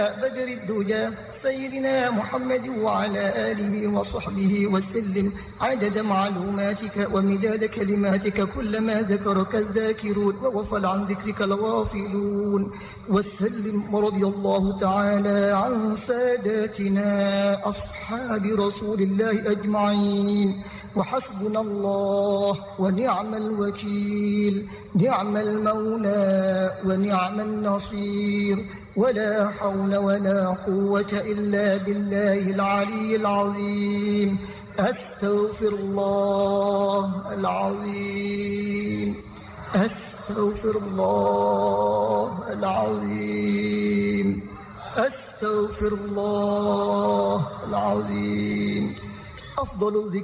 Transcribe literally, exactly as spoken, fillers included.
بدر الدجى سيدنا محمد وعلى آله وصحبه وسلم عدد معلوماتك ومداد كلماتك كلما ذكرك الذاكرون وغفل عن ذكرك الغافلون. وسلم رضي الله تعالى عن ساداتنا أصحاب رسول الله أجمعين. وحسبنا الله ونعم الوكيل، نعم المولى ونعم النصير، ولا حول ولا قوة إلا بالله العلي العظيم. أستغفر الله العظيم، أستغفر الله العظيم، أستغفر الله العظيم. أفضل الذكر